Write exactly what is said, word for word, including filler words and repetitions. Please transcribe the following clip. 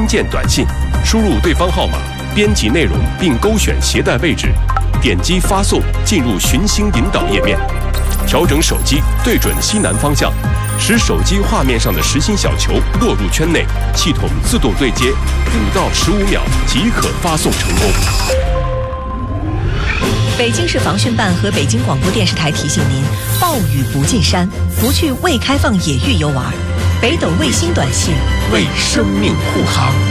关键短信，输入对方号码，编辑内容并勾选携带位置，点击发送进入寻星引导页面，调整手机对准西南方向，使手机画面上的实心小球落入圈内，系统自动对接，五到十五秒即可发送成功。 北京市防汛办和北京广播电视台提醒您：暴雨不进山，不去未开放野域游玩。北斗卫星短信为生命护航。